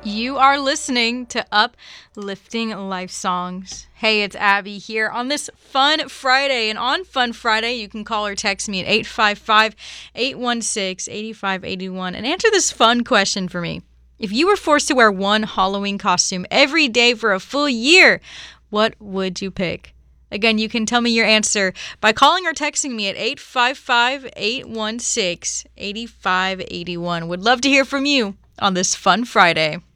You are listening to Uplifting Life Songs. Hey, it's Abby here on this Fun Friday. And on Fun Friday, you can call or text me at 855-816-8581 and answer this fun question for me. If you were forced to wear one Halloween costume every day for a full year, what would you pick? Again, you can tell me your answer by calling or texting me at 855-816-8581. Would love to hear from you on this Fun Friday.